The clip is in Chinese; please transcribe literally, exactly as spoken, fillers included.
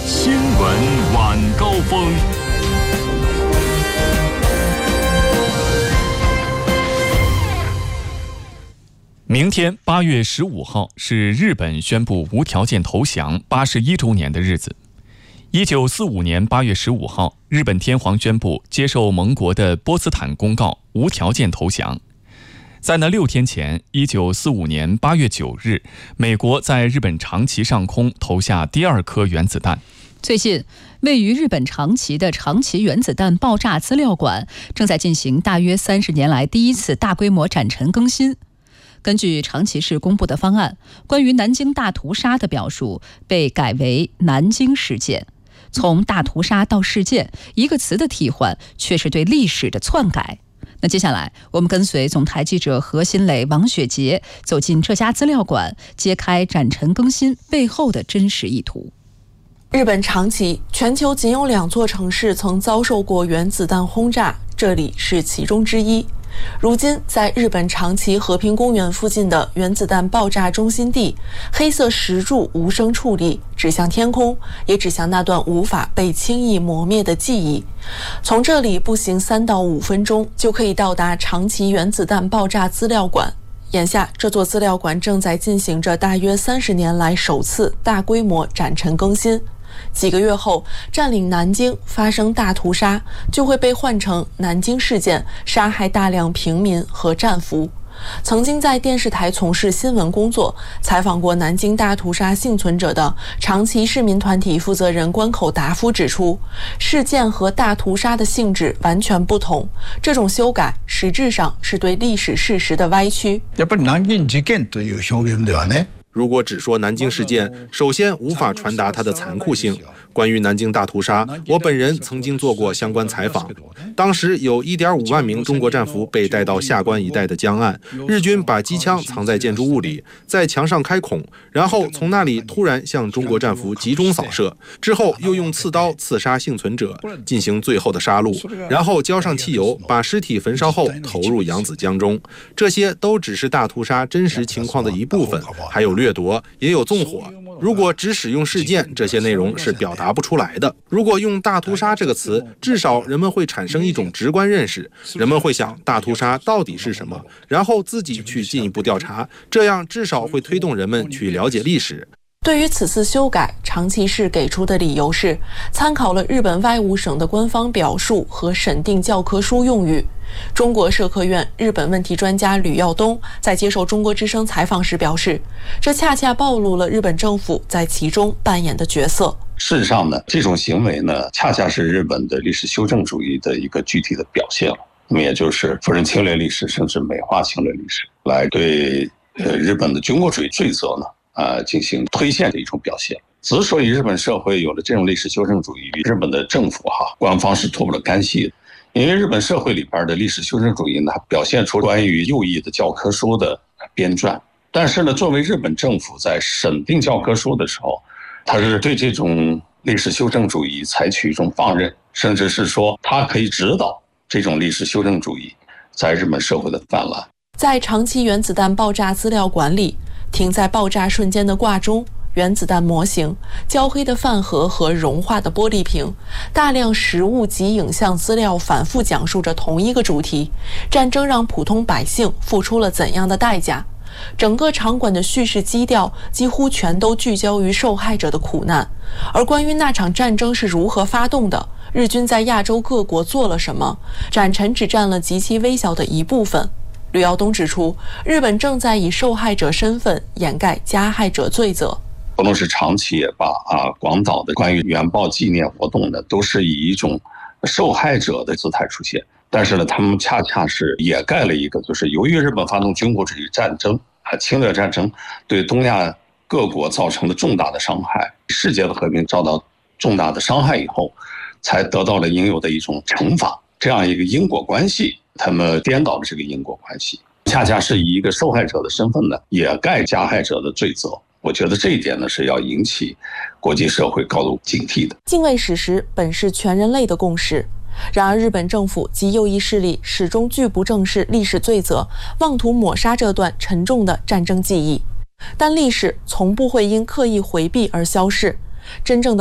新闻晚高峰。明天八月十五号是日本宣布无条件投降八十一周年的日子。一九四五年八月十五号，日本天皇宣布接受盟国的波茨坦公告，无条件投降。在那六天前，一九四五年八月九日，美国在日本长崎上空投下第二颗原子弹。 最近，位于日本长崎的长崎原子弹爆炸资料馆正在进行大约三十年来第一次大规模展陈更新。根据长崎市公布的方案，关于南京大屠杀的表述被改为南京事件。从大屠杀到事件，一个词的替换却是对历史的篡改。那接下来，我们跟随总台记者何新磊、王雪杰走进这家资料馆，揭开展陈更新背后的真实意图。 日本长崎，全球仅有两座城市曾遭受过原子弹轰炸，这里是其中之一。如今，在日本长崎和平公园附近的原子弹爆炸中心地，黑色石柱无声矗立，指向天空，也指向那段无法被轻易磨灭的记忆。从这里步行三到五分钟，就可以到达长崎原子弹爆炸资料馆。眼下，这座资料馆正在进行着大约三十年来首次大规模展陈更新。几个月后，占领南京发生大屠杀，就会被换成南京事件，杀害大量平民和战俘。曾经在电视台从事新闻工作，采访过南京大屠杀幸存者的长崎市民团体负责人关口达夫指出，事件和大屠杀的性质完全不同，这种修改实质上是对历史事实的歪曲。 やっぱり南京事件という表現ではね。 如果只说南京事件，首先无法传达它的残酷性。关于南京大屠杀，我本人曾经做过相关采访。当时有 一点五万名中国战俘被带到下关一带的江岸，日军把机枪藏在建筑物里，在墙上开孔，然后从那里突然向中国战俘集中扫射，之后又用刺刀刺杀幸存者，进行最后的杀戮，然后浇上汽油，把尸体焚烧后投入扬子江中。这些都只是大屠杀真实情况的一部分，还有掠夺，也有纵火。如果只使用事件，这些内容是表达不出来的。如果用大屠杀这个词，至少人们会产生一种直观认识，人们会想大屠杀到底是什么，然后自己去进一步调查，这样至少会推动人们去了解历史。 对于此次修改，长崎市给出的理由是参考了日本外务省的官方表述和审定教科书用语。中国社科院日本问题专家吕耀东在接受中国之声采访时表示，这恰恰暴露了日本政府在其中扮演的角色。 事实上呢，这种行为呢，恰恰是日本的历史修正主义的一个具体的表现了。那么也就是否认侵略历史，甚至美化侵略历史，来对呃日本的军国主义罪责呢呃，进行推荐的一种表现。之所以日本社会有了这种历史修正主义，日本的政府哈官方是脱不了干系的。因为日本社会里边的历史修正主义呢，表现出关于右翼的教科书的编撰。但是呢，作为日本政府在审定教科书的时候，他是对这种历史修正主义采取一种放任，甚至是说他可以指导这种历史修正主义在日本社会的泛滥。 在长崎原子弹爆炸资料馆里，停在爆炸瞬间的挂钟、原子弹模型、焦黑的饭盒和融化的玻璃瓶，大量实物及影像资料反复讲述着同一个主题：战争让普通百姓付出了怎样的代价。整个场馆的叙事基调几乎全都聚焦于受害者的苦难，而关于那场战争是如何发动的，日军在亚洲各国做了什么，展陈只占了极其微小的一部分。吕耀东指出，日本正在以受害者身份掩盖加害者罪责。 不论是长崎也罢啊，广岛的关于原爆纪念活动呢，都是以一种受害者的姿态出现。但是呢，他们恰恰是掩盖了一个，就是由于日本发动军国主义战争啊，侵略战争对东亚各国造成了重大的伤害，世界的和平遭到重大的伤害以后，才得到了应有的一种惩罚，这样一个因果关系。他们颠倒了这个因果关系，恰恰是以一个受害者的身份呢，掩盖加害者的罪责。我觉得这一点呢，是要引起国际社会高度警惕的。 敬畏史实本是全人类的共识，然而日本政府及右翼势力始终拒不正视历史罪责，妄图抹杀这段沉重的战争记忆。但历史从不会因刻意回避而消逝，真正的